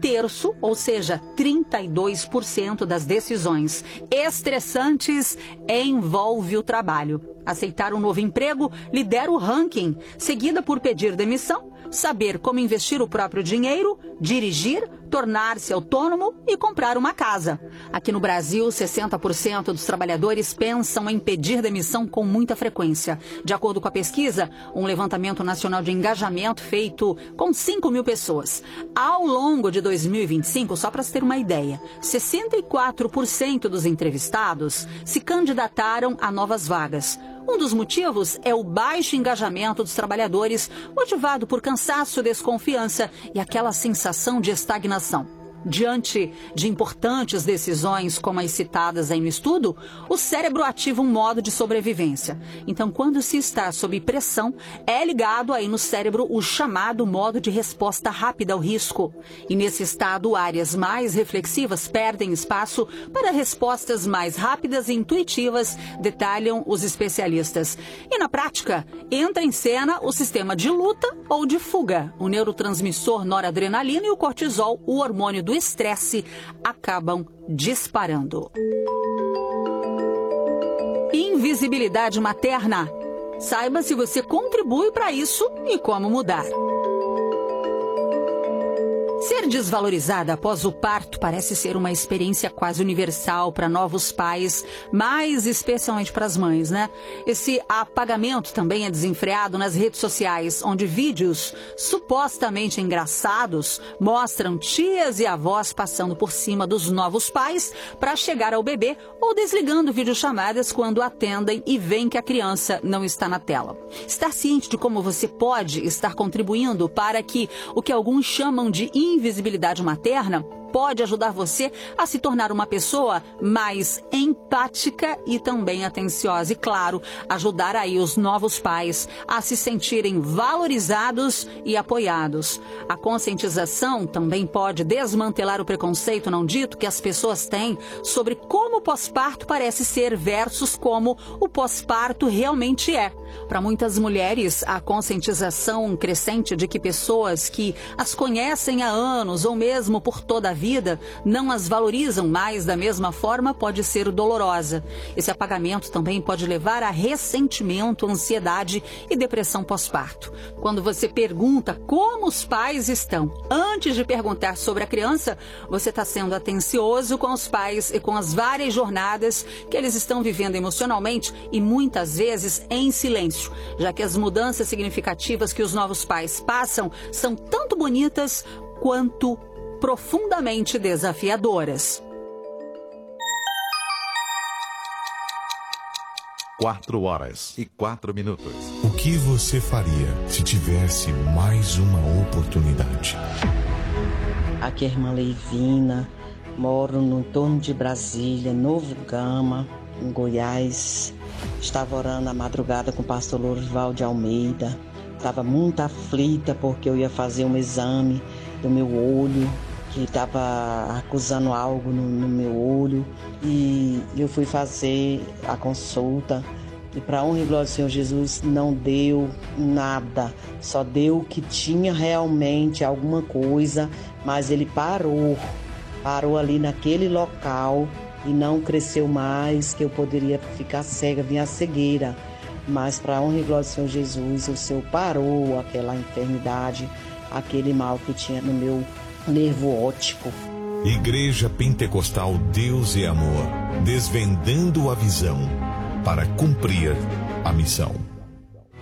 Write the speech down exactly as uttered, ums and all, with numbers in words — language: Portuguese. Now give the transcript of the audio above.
terço, ou seja, trinta e dois por cento das decisões estressantes envolve o trabalho. Aceitar um novo emprego lidera o ranking, seguida por pedir demissão, saber como investir o próprio dinheiro, dirigir, tornar-se autônomo e comprar uma casa. Aqui no Brasil, sessenta por cento dos trabalhadores pensam em pedir demissão com muita frequência. De acordo com a pesquisa, um levantamento nacional de engajamento feito com cinco mil pessoas. Ao longo de dois mil e vinte e cinco, só para se ter uma ideia, sessenta e quatro por cento dos entrevistados se candidataram a novas vagas. Um dos motivos é o baixo engajamento dos trabalhadores, motivado por cansaço, desconfiança e aquela sensação de estagnação. Diante de importantes decisões, como as citadas aí no estudo, o cérebro ativa um modo de sobrevivência. Então, quando se está sob pressão, é ligado aí no cérebro o chamado modo de resposta rápida ao risco. E nesse estado, áreas mais reflexivas perdem espaço para respostas mais rápidas e intuitivas, detalham os especialistas. E na prática, entra em cena o sistema de luta ou de fuga. O neurotransmissor noradrenalina e o cortisol, o hormônio do estresse, acabam disparando. Invisibilidade materna. Saiba se você contribui para isso e como mudar. Ser desvalorizada após o parto parece ser uma experiência quase universal para novos pais, mas especialmente para as mães, né? Esse apagamento também é desenfreado nas redes sociais, onde vídeos supostamente engraçados mostram tias e avós passando por cima dos novos pais para chegar ao bebê ou desligando videochamadas quando atendem e veem que a criança não está na tela. Estar ciente de como você pode estar contribuindo para que o que alguns chamam de invisibilidade materna pode ajudar você a se tornar uma pessoa mais empática e também atenciosa. E, claro, ajudar aí os novos pais a se sentirem valorizados e apoiados. A conscientização também pode desmantelar o preconceito não dito que as pessoas têm sobre como o pós-parto parece ser versus como o pós-parto realmente é. Para muitas mulheres, a conscientização crescente de que pessoas que as conhecem há anos ou mesmo por toda a vida não as valorizam mais da mesma forma pode ser dolorosa. Esse apagamento também pode levar a ressentimento, ansiedade e depressão pós-parto. Quando você pergunta como os pais estão antes de perguntar sobre a criança, você está sendo atencioso com os pais e com as várias jornadas que eles estão vivendo emocionalmente e muitas vezes em silêncio, já que as mudanças significativas que os novos pais passam são tanto bonitas quanto profundamente desafiadoras. Quatro horas e quatro minutos. O que você faria se tivesse mais uma oportunidade? Aqui é a irmã Leivina, moro no entorno de Brasília, Novo Gama, em Goiás. Estava orando à madrugada com o pastor Lourival de Almeida. Estava muito aflita porque eu ia fazer um exame do meu olho, que estava acusando algo no, no meu olho. E eu fui fazer a consulta. E para a honra e glória do Senhor Jesus, não deu nada. Só deu que tinha realmente alguma coisa, mas ele parou. Parou ali naquele local e não cresceu mais, que eu poderia ficar cega, vinha a cegueira. Mas para a honra e glória do Senhor Jesus, o Senhor parou aquela enfermidade, aquele mal que tinha no meu nervo óptico. Igreja Pentecostal Deus e Amor, desvendando a visão para cumprir a missão.